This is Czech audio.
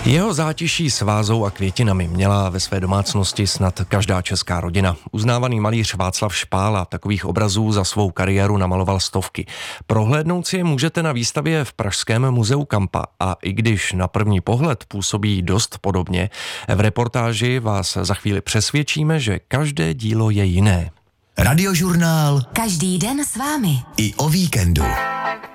Jeho zátiší s vázou a květinami měla ve své domácnosti snad každá česká rodina. Uznávaný malíř Václav Špála takových obrazů za svou kariéru namaloval stovky. Prohlédnout si je můžete na výstavě v pražském muzeu Kampa a i když na první pohled působí dost podobně, v reportáži vás za chvíli přesvědčíme, že každé dílo je jiné. Radiožurnál Každý den s vámi. i o víkendu.